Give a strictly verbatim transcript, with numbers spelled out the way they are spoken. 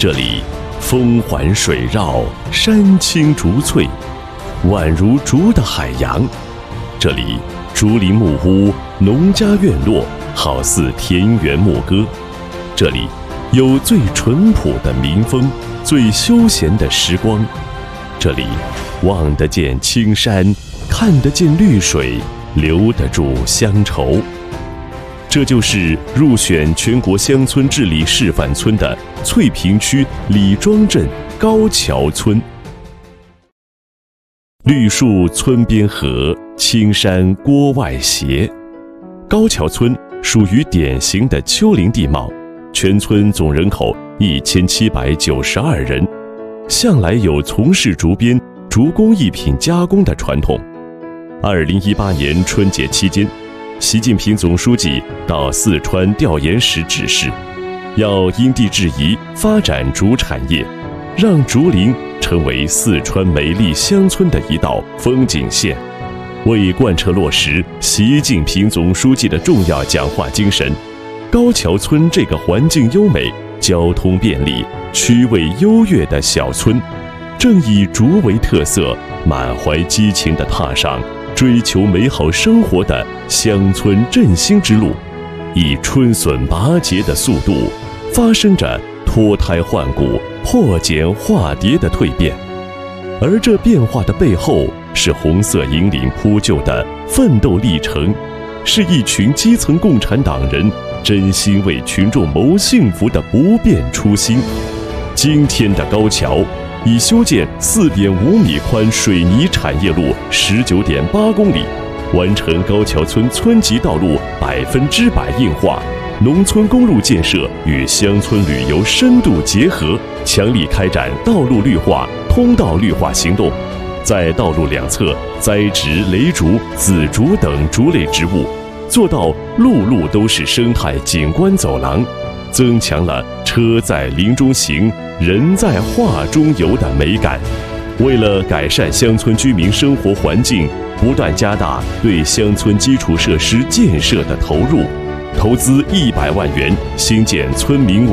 这里风环水绕，山青竹翠，宛如竹的海洋。这里竹林木屋，农家院落，好似田园牧歌。这里有最淳朴的民风，最休闲的时光。这里望得见青山，看得见绿水，留得住乡愁。这就是入选全国乡村治理示范村的翠屏区李庄镇高桥村。绿树村边合，青山郭外斜。高桥村属于典型的丘陵地貌，全村总人口一千七百九十二人，向来有从事竹编、竹工艺品加工的传统。二零一八年春节期间，习近平总书记到四川调研时指示，要因地制宜发展竹产业，让竹林成为四川美丽乡村的一道风景线。为贯彻落实习近平总书记的重要讲话精神，高桥村这个环境优美、交通便利、区位优越的小村，正以竹为特色，满怀激情地踏上追求美好生活的乡村振兴之路，以春笋拔节的速度，发生着脱胎换骨、破茧化蝶的蜕变。而这变化的背后，是红色引领铺就的奋斗历程，是一群基层共产党人真心为群众谋幸福的不变初心。今天的高桥已修建 四点五米宽水泥产业路 十九点八公里，完成高桥村村级道路百分之百硬化，农村公路建设与乡村旅游深度结合，强力开展道路绿化、通道绿化行动，在道路两侧栽植雷竹、紫竹等竹类植物，做到路路都是生态景观走廊，增强了车在林中行，人在画中游的美感。为了改善乡村居民生活环境，不断加大对乡村基础设施建设的投入，投资一百万元新建村民